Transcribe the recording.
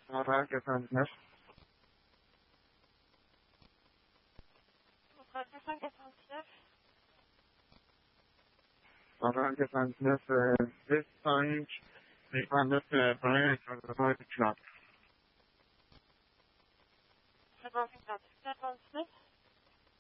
Voilà, 99. 299. Voilà, 99, 10, 5, 59, 20, 80, 30. 59. 57.